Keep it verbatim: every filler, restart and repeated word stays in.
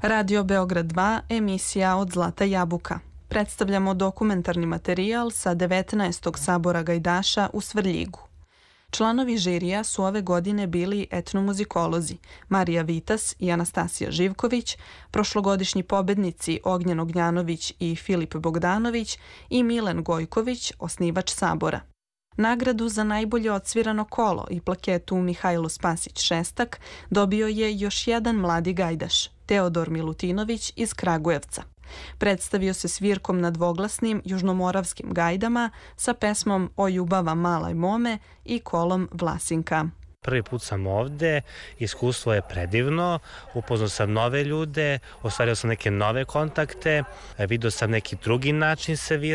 Radio Beograd dva, emisija Od zlata jabuka. Predstavljamo dokumentarni materijal sa devetnaestog sabora gajdaša u Svrljigu. Članovi žirija su ove godine bili etnomuzikolozi Marija Vitas i Anastasija Živković, prošlogodišnji pobednici Ognjen Ognjanović i Filip Bogdanović i Milen Gojković, osnivač sabora. Nagradu za najbolje odsvirano kolo i plaketu Mihajlo Spasić Šestak dobio je još jedan mladi gajdaš, Teodor Milutinović iz Kragujevca. Predstavio se svirkom na dvoglasnim južnomoravskim gajdama sa pesmom O ljubava malaj mome i kolom Vlasinka. Prvi put sam ovde, iskustvo je predivno, upoznao sam nove ljude, ostvario sam neke nove kontakte, vidio sam neki drugi način se